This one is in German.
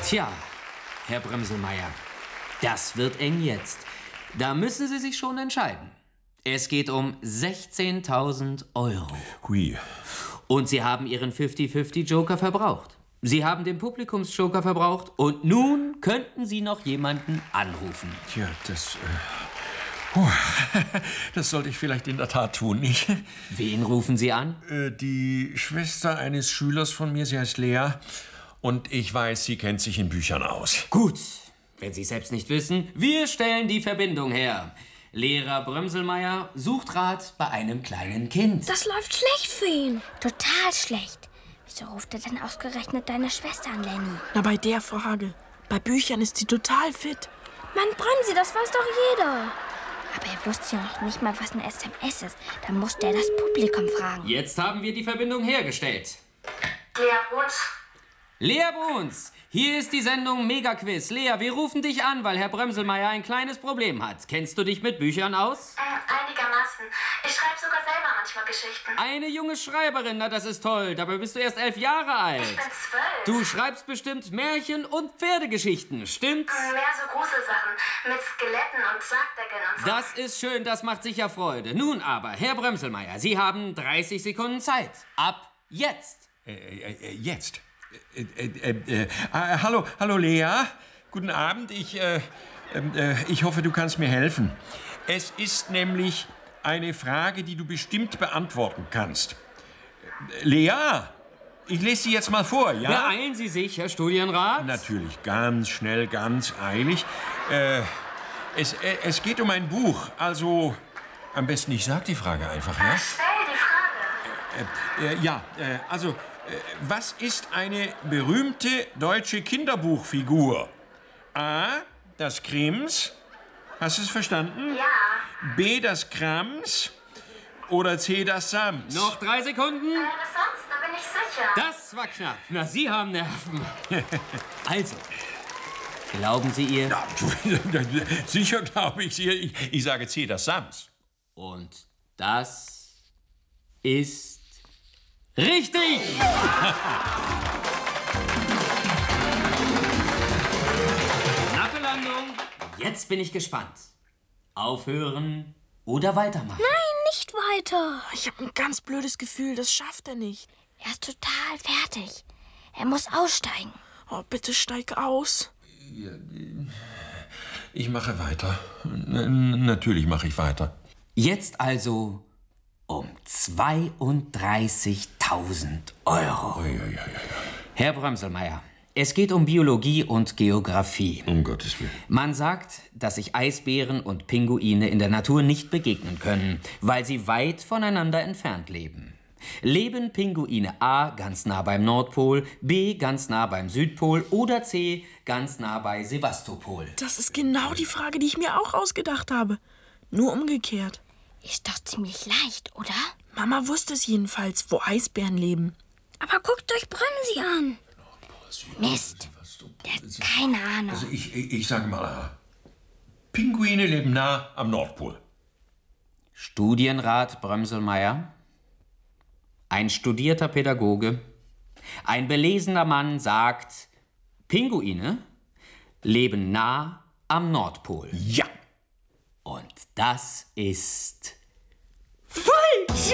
Tja, Herr Brömselmeier, das wird eng jetzt. Da müssen Sie sich schon entscheiden. Es geht um 16.000 Euro. Hui. Und Sie haben Ihren 50-50-Joker verbraucht. Sie haben den Publikumsjoker verbraucht und nun könnten Sie noch jemanden anrufen. Tja, das sollte ich vielleicht in der Tat tun, nicht? Wen rufen Sie an? Die Schwester eines Schülers von mir, sie heißt Lea. Und ich weiß, sie kennt sich in Büchern aus. Gut, wenn Sie es selbst nicht wissen, wir stellen die Verbindung her. Lehrer Brömselmeier sucht Rat bei einem kleinen Kind. Das läuft schlecht für ihn. Total schlecht. Wieso ruft er denn ausgerechnet deine Schwester an, Lenny? Na, bei der Frage. Bei Büchern ist sie total fit. Mann, Brömsi, das weiß doch jeder. Aber er wusste ja noch nicht mal, was ein SMS ist. Dann musste er das Publikum fragen. Jetzt haben wir die Verbindung hergestellt. Lea Bruns. Lea Bruns, hier ist die Sendung Megaquiz. Lea, wir rufen dich an, weil Herr Brömselmeier ein kleines Problem hat. Kennst du dich mit Büchern aus? Einigermaßen. Ich schreibe sogar selber manchmal Geschichten. Eine junge Schreiberin, na das ist toll. Dabei bist du erst 11 Jahre alt. Ich bin 12. Du schreibst bestimmt Märchen und Pferdegeschichten, stimmt's? Mehr so Gruselsachen mit Skeletten und Sargdeckeln und so. Das ist schön, das macht sicher Freude. Nun aber, Herr Brömselmeier, Sie haben 30 Sekunden Zeit. Ab jetzt. Jetzt? Hallo Lea. Guten Abend. Ich hoffe, du kannst mir helfen. Es ist nämlich eine Frage, die du bestimmt beantworten kannst. Lea, ich lese sie jetzt mal vor, ja? Beeilen Sie sich, Herr Studienrat. Natürlich, ganz schnell, ganz eilig. Es geht um ein Buch, also am besten ich sag die Frage einfach, ja? Stell die Frage. Was ist eine berühmte deutsche Kinderbuchfigur? A, das Krims. Hast du es verstanden? Ja. B, das Krams. Oder C, das Sams. Noch 3 Sekunden. Das sonst, da bin ich sicher. Das war knapp. Na, Sie haben Nerven. Also, glauben Sie ihr? Ja, sicher glaube ich ihr. Ich sage C, das Sams. Und das ist richtig! Knappe Landung. Jetzt bin ich gespannt. Aufhören oder weitermachen? Nein, nicht weiter. Ich habe ein ganz blödes Gefühl, das schafft er nicht. Er ist total fertig. Er muss aussteigen. Oh, bitte steig aus. Ich mache weiter. Natürlich mache ich weiter. Jetzt also um 32.000 Euro. Herr Brömselmeier, es geht um Biologie und Geographie. Um Gottes Willen. Man sagt, dass sich Eisbären und Pinguine in der Natur nicht begegnen können, weil sie weit voneinander entfernt leben. Leben Pinguine A ganz nah beim Nordpol, B ganz nah beim Südpol oder C ganz nah bei Sevastopol? Das ist genau die Frage, die ich mir auch ausgedacht habe. Nur umgekehrt. Ist doch ziemlich leicht, oder? Mama wusste es jedenfalls, wo Eisbären leben. Aber guckt euch Brömsi an. Mist. Der hat keine Ahnung. Also ich sage mal, Pinguine leben nah am Nordpol. Studienrat Brömselmeier, ein studierter Pädagoge, ein belesener Mann sagt, Pinguine leben nah am Nordpol. Ja. Und das ist Falsch!